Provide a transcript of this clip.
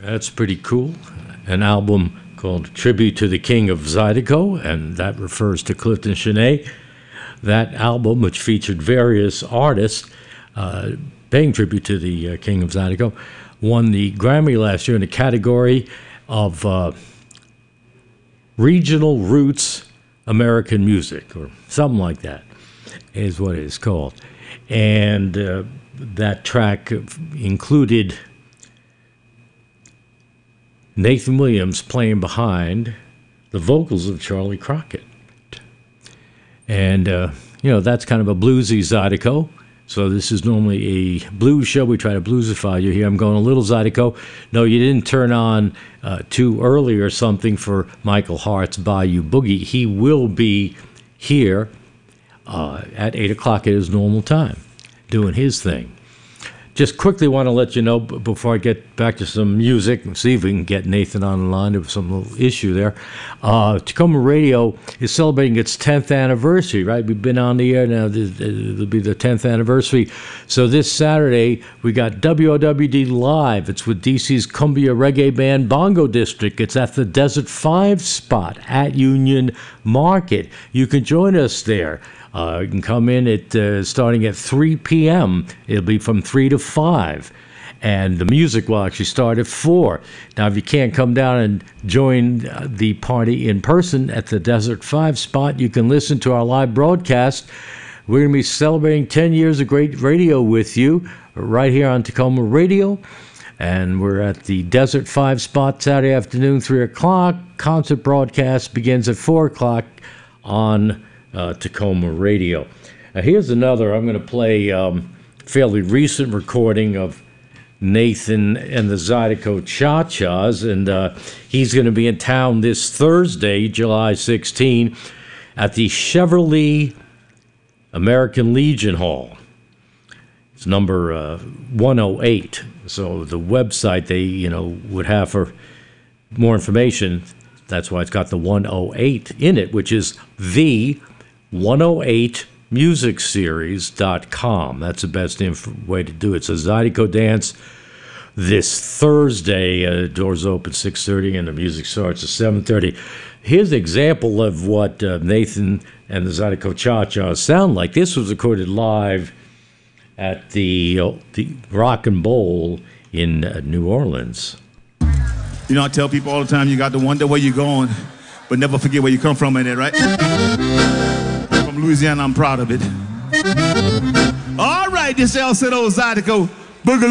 That's pretty cool. An album called Tribute to the King of Zydeco, and that refers to Clifton Chene. That album, which featured various artists paying tribute to the King of Zydeco, won the Grammy last year in the category of Regional Roots American Music, or something like that, is what it is called. And that track included Nathan Williams playing behind the vocals of Charlie Crockett. And, that's kind of a bluesy Zydeco. So this is normally a blues show. We try to bluesify you here. I'm going a little Zydeco. No, you didn't turn on too early or something for Michael Hart's Bayou Boogie. He will be here at 8 o'clock at his normal time, doing his thing. Just quickly want to let you know, before I get back to some music, and see if we can get Nathan on the line. There was some little issue there. Tacoma Radio is celebrating its 10th anniversary, right? We've been on the air now. It'll be the 10th anniversary. So this Saturday, we got WOWD Live. It's with DC's cumbia reggae band Bongo District. It's at the Desert 5 spot at Union Market. You can join us there. You can come in at starting at 3 p.m. It'll be from 3 to 5. And the music will actually start at 4. Now, if you can't come down and join the party in person at the Desert 5 spot, you can listen to our live broadcast. We're going to be celebrating 10 years of great radio with you right here on Tacoma Radio. And we're at the Desert 5 spot Saturday afternoon, 3 o'clock. Concert broadcast begins at 4 o'clock on Tacoma Radio. Here's another. I'm going to play fairly recent recording of Nathan and the Zydeco Cha-Chas, and he's going to be in town this Thursday, July 16, at the Chevrolet American Legion Hall. It's number 108. So the website they would have for more information. That's why it's got the 108 in it, which is the 108musicseries.com. That's the best way to do it. So Zydeco Dance this Thursday. Doors open 6:30 and the music starts at 7:30. Here's an example of what Nathan and the Zydeco Cha-Chas sound like. This was recorded live at the Rock and Bowl in New Orleans. I tell people all the time, you got to wonder where you're going, but never forget where you come from in it, right? From Louisiana, I'm proud of it. All right, this El Cido Zydeco Boogaloo.